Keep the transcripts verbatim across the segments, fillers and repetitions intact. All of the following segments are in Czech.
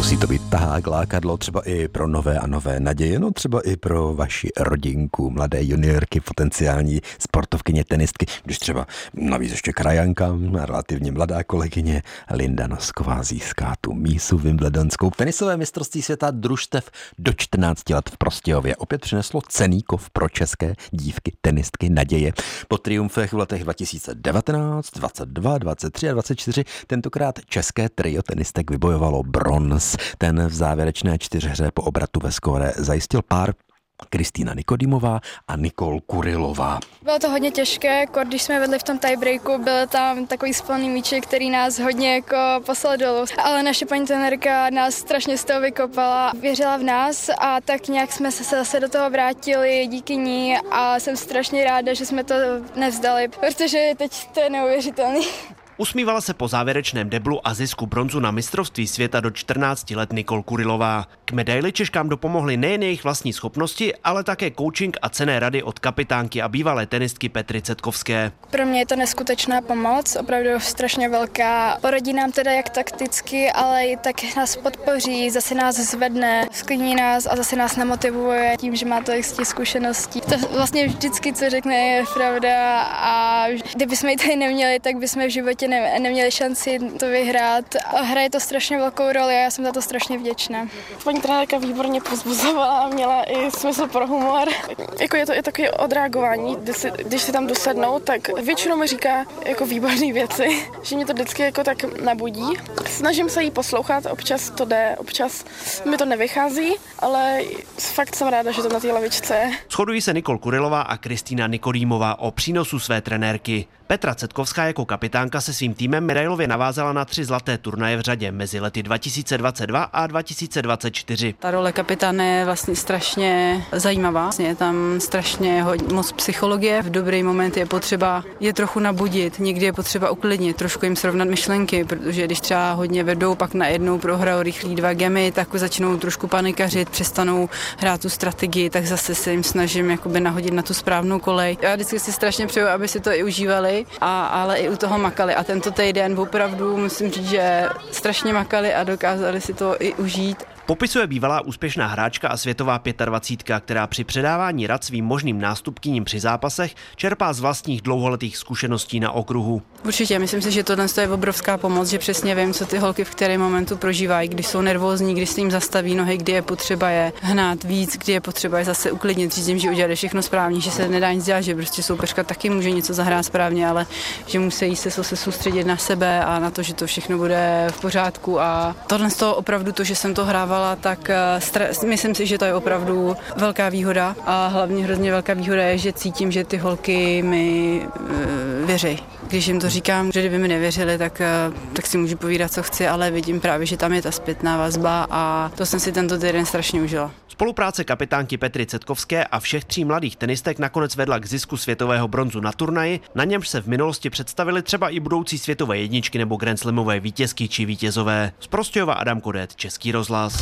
Musí to být tahák, lákadlo třeba i pro nové a nové naděje, no třeba i pro vaši rodinku, mladé juniorky, potenciální sportovkyně, tenistky, když třeba navíc ještě krajanka, relativně mladá kolegyně Linda Nosková získá tu mísu wimbledonskou. Tenisové mistrovství světa družstev do čtrnácti let v Prostějově opět přineslo cenný kov pro české dívky tenistky naděje. Po triumfech v letech dva tisíce devatenáct, dvacet dva, dvacet tři a dvacet čtyři tentokrát české trio tenistek vybojovalo bronz. Ten v závěrečné čtyřhře po obratu ve skóre zajistil pár Kristýna Nikodýmová a Nikol Kurilová. Bylo to hodně těžké, když jsme vedli v tom tiebreaku, byl tam takový spolný míček, který nás hodně jako poslal dolů. Ale naše paní trenérka nás strašně z toho vykopala, věřila v nás a tak nějak jsme se zase do toho vrátili díky ní a jsem strašně ráda, že jsme to nevzdali, protože teď to je neuvěřitelný. Usmívala se po závěrečném deblu a zisku bronzu na mistrovství světa do čtrnácti let Nikol Kurilová. K medaili Češkám dopomohly nejen jejich vlastní schopnosti, ale také coaching a cenné rady od kapitánky a bývalé tenistky Petry Cetkovské. Pro mě je to neskutečná pomoc, opravdu strašně velká. Poradí nám teda jak takticky, ale i tak nás podpoří, zase nás zvedne, sklidní nás a zase nás nemotivuje tím, že má tolik zkušeností. To vlastně vždycky, co řekne, je pravda a kdybychom ji tady neměli, tak bychom v životě Ne, neměli šanci to vyhrát. Hraje to strašně velkou roli a já jsem za to strašně vděčná. Paní trenérka výborně povzbuzovala a měla i smysl pro humor. Jako je to i takové odreagování, když si, když si tam dosednou, tak většinou mi říká jako výborné věci, že mě to vždycky jako tak nabudí. Snažím se jí poslouchat, občas to jde, občas mi to nevychází, ale fakt jsem ráda, že to na té lavičce je. Shodují se Nikol Kurilová a Kristýna Nikodýmová o přínosu své trenérky. Petra Cetkovská jako kapitánka se svým týmem medailově navázala na tři zlaté turnaje v řadě mezi lety dva tisíce dvacet dva a dva tisíce dvacet čtyři. Ta role kapitána je vlastně strašně zajímavá. Je tam strašně hodně, moc psychologie. V dobrý moment je potřeba je trochu nabudit, někdy je potřeba uklidnit, trošku jim srovnat myšlenky, protože když třeba hodně vedou, pak najednou prohrajou rychlý dva gemy, tak začnou trošku panikařit, přestanou hrát tu strategii, tak zase se jim snažím jakoby nahodit na tu správnou kolej. Já vždycky si strašně přeju, aby si to i užívali. A, ale i u toho makali. A tento týden opravdu musím říct, že strašně makali a dokázali si to i užít. Popisuje bývalá úspěšná hráčka a světová pětadvacítka, která při předávání rad svým možným nástupkyním při zápasech čerpá z vlastních dlouholetých zkušeností na okruhu. Určitě, myslím si, že tohle je obrovská pomoc, že přesně vím, co ty holky v kterém momentu prožívají, když jsou nervózní, když se jim zastaví nohy, kdy je potřeba je hnát víc, kdy je potřeba je zase uklidnit, říct jim, že udělali všechno správně, že se nedá nic dělat, že prostě soupeřka taky může něco zahrát správně, ale že musí se, se soustředit na sebe a na to, že to všechno bude v pořádku. A tohle z toho opravdu to, že jsem to hrávala, tak myslím si, že to je opravdu velká výhoda a hlavně hrozně velká výhoda je, že cítím, že ty holky mi věří. Když jim to říkám, že kdyby mi nevěřili, tak, tak si můžu povídat, co chci, ale vidím právě, že tam je ta zpětná vazba a to jsem si tento týden strašně užila. Spolupráce kapitánky Petry Cetkovské a všech tří mladých tenistek nakonec vedla k zisku světového bronzu na turnaji, na němž se v minulosti představili třeba i budoucí světové jedničky nebo grandslamové vítězky či vítězové. Z Prostějova Adam Kodet, Český rozhlas.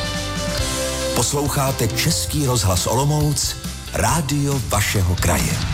Posloucháte Český rozhlas Olomouc, rádio vašeho kraje.